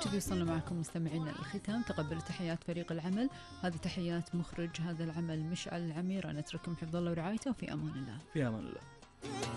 وكذا وصلنا معكم مستمعينا الختام. تقبلوا تحيات فريق العمل، هذه تحيات مخرج هذا العمل مشعل العمير. أنا أترككم حفظ الله ورعايته وفي أمان الله. في أمان الله.